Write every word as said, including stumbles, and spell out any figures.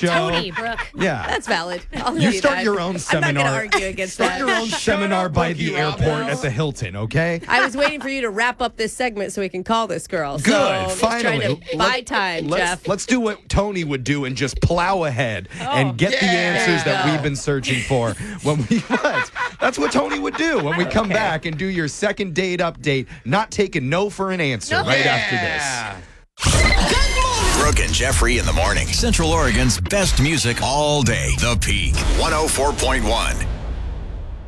show. Tony, Brooke. Yeah. That's valid. I'll You give start that. your own seminar. I'm not going to argue against Start that. your own seminar up, by Brookie the airport Roberts. at the Hilton, okay? I was waiting for you to wrap up this segment so we can call this girl. Good, so just finally. trying to buy time, let's, Jeff. Let's do what Tony would do and just plow ahead and get the yeah. answers There you that go. we've been searching for. When we what? That's what Tony would do when we come Okay. back and do your second date update, not taking no for an answer right after this. Yeah. Brooke and Jeffrey in the morning. Central Oregon's best music all day. The Peak. one oh four point one.